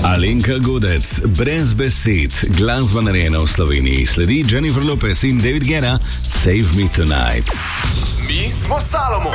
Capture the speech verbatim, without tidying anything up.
Alenka Godec, brez besed, glasba narejena v Sloveniji. Sledi Jennifer Lopez in David Guetta, Save Me Tonight. Mi smo Salomon.